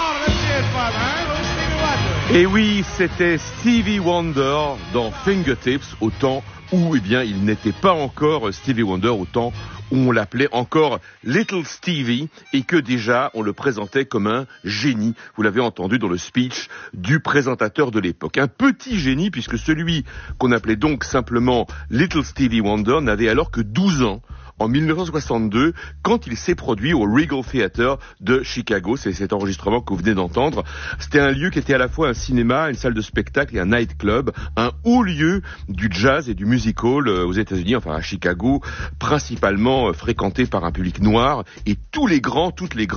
Et oui, c'était Stevie Wonder dans Fingertips, au temps où, eh bien, il n'était pas encore Stevie Wonder, au temps où on l'appelait encore Little Stevie et que déjà on le présentait comme un génie. Vous l'avez entendu dans le speech du présentateur de l'époque. Un petit génie puisque celui qu'on appelait donc simplement Little Stevie Wonder n'avait alors que 12 ans. En 1962, quand il s'est produit au Regal Theatre de Chicago, c'est cet enregistrement que vous venez d'entendre. C'était un lieu qui était à la fois un cinéma, une salle de spectacle et un nightclub, un haut lieu du jazz et du music hall aux États-Unis, enfin à Chicago, principalement fréquenté par un public noir et toutes les grandes